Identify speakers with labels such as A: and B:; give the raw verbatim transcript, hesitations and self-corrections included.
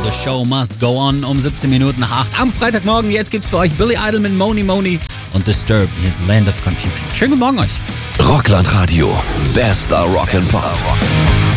A: The Show Must Go On um siebzehn Minuten nach acht am Freitagmorgen. Jetzt gibt's für euch Billy Idol mit Moni Moni und Disturbed. Hier ist Land of Confusion. Schönen guten Morgen euch.
B: Rockland Radio. Bester Rock and Pop.